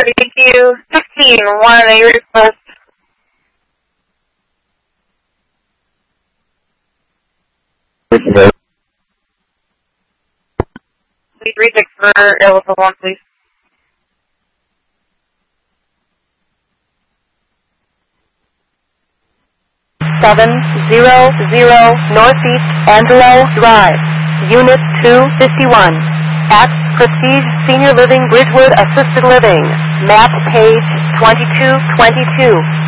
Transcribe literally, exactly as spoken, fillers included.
Thank you. fifteen, one, a request. Please reject for airlocal one, please. seven zero zero Northeast Angelo Drive, Unit two fifty-one. At Prestige Senior Living Bridgewood Assisted Living. Map page twenty-two twenty-two.